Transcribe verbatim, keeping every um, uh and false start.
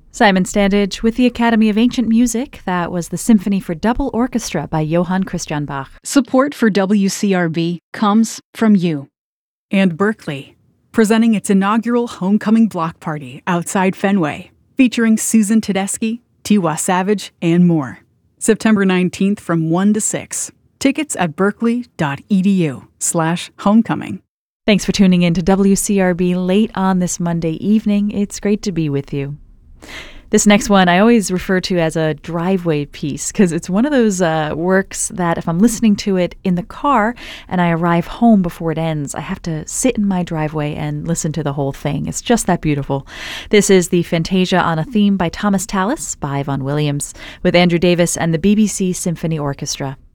Simon Standage with the Academy of Ancient Music. That was the Symphony for Double Orchestra by Johann Christian Bach. Support for W C R B comes from you. And Berkeley, presenting its inaugural homecoming block party outside Fenway, featuring Susan Tedeschi, Tiwa Savage, and more. September nineteenth from one to six. Tickets at berkeley.edu slash homecoming. Thanks for tuning in to W C R B late on this Monday evening. It's great to be with you. This next one I always refer to as a driveway piece because it's one of those uh, works that if I'm listening to it in the car and I arrive home before it ends, I have to sit in my driveway and listen to the whole thing. It's just that beautiful. This is the Fantasia on a Theme by Thomas Tallis by Vaughan Williams with Andrew Davis and the B B C Symphony Orchestra.